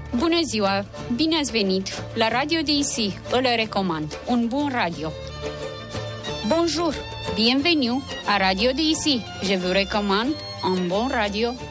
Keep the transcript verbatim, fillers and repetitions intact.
Bună ziua! Bine ați venit la Radio D I C, îl recomand. Un bun radio. Bonjour! Bienvenue à Radio D I C. Je vous recommande un bon radio.